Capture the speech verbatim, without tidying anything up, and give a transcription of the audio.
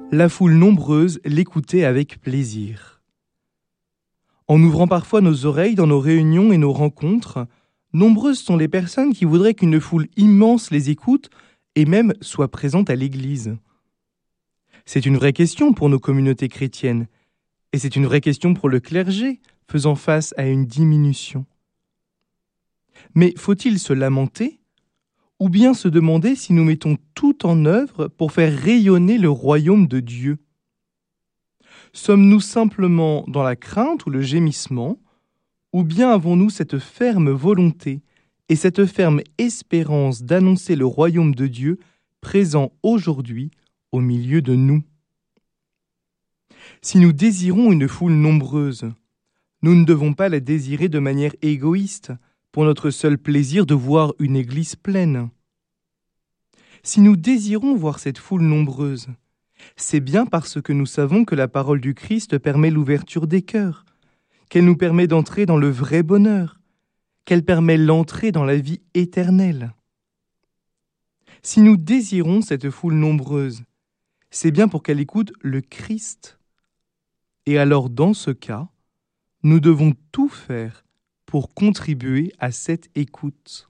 La foule nombreuse l'écoutait avec plaisir. En ouvrant parfois nos oreilles dans nos réunions et nos rencontres, nombreuses sont les personnes qui voudraient qu'une foule immense les écoute et même soit présente à l'Église. C'est une vraie question pour nos communautés chrétiennes, et c'est une vraie question pour le clergé, faisant face à une diminution. Mais faut-il se lamenter, ou bien se demander si nous mettons tout en œuvre pour faire rayonner le royaume de Dieu ? Sommes-nous simplement dans la crainte ou le gémissement, ou bien avons-nous cette ferme volonté et cette ferme espérance d'annoncer le royaume de Dieu présent aujourd'hui au milieu de nous ? Si nous désirons une foule nombreuse, nous ne devons pas la désirer de manière égoïste, pour notre seul plaisir de voir une église pleine. Si nous désirons voir cette foule nombreuse, c'est bien parce que nous savons que la parole du Christ permet l'ouverture des cœurs, qu'elle nous permet d'entrer dans le vrai bonheur, qu'elle permet l'entrée dans la vie éternelle. Si nous désirons cette foule nombreuse, c'est bien pour qu'elle écoute le Christ. Et alors, dans ce cas, nous devons tout faire pour contribuer à cette écoute.